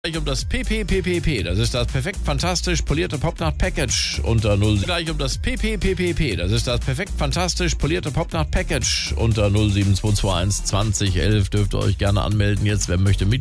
Gleich um das PPPPP, das ist das perfekt fantastisch polierte Popnacht-Package unter 0. Gleich um das PPPPP, das ist das perfekt fantastisch polierte Popnacht-Package unter 07221 2011. Dürft ihr euch gerne anmelden jetzt, wer möchte mit.